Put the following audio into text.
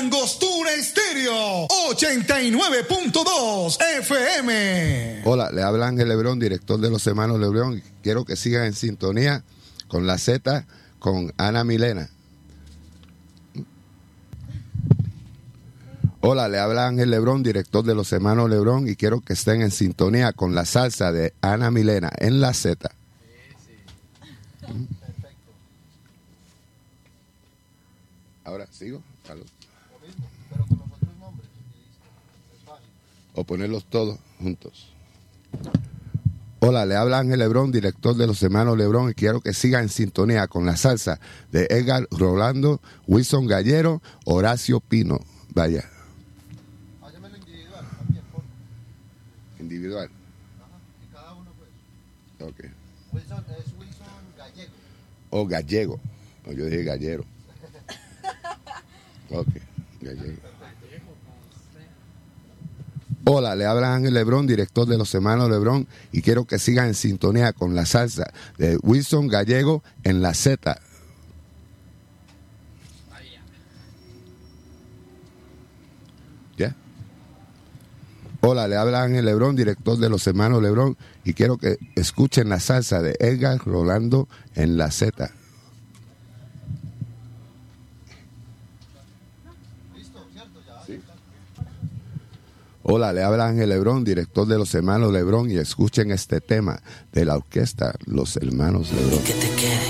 Angostura Estéreo 89.2 FM. Hola, le habla Ángel Lebrón, director de los Hermanos Lebrón. Quiero que sigan en sintonía con La Z, con Ana Milena. Hola, le habla Ángel Lebrón, director de los Hermanos Lebrón, y quiero que estén en sintonía con la salsa de Ana Milena en La Z. Perfecto. Ahora, ¿sigo? Salud. Lo mismo, pero con los otros nombres. Es fácil. O ponerlos todos juntos. Hola, le habla Ángel Lebrón, director de los Hermanos Lebrón, y quiero que sigan en sintonía con la salsa de Edgar Rolando, Wilson Gallero, Horacio Pino. Vaya. Hágamelo individual también, por favor. Individual. Ajá, y cada uno pues. Ok. Wilson es Wilson Gallego. O gallego. O yo dije gallero. Ok, gallego. Hola, le habla Ángel Lebrón, director de los Hermanos Lebrón, y quiero que sigan en sintonía con la salsa de Wilson Gallego en La Z. ¿Ya? Hola, le habla Ángel Lebrón, director de los Hermanos Lebrón, y quiero que escuchen la salsa de Edgar Rolando en La Z. Listo, ¿cierto? Ya. Sí. Hola, le habla Ángel Lebrón, director de los Hermanos Lebrón, y escuchen este tema de la orquesta Los Hermanos Lebrón. Que te quede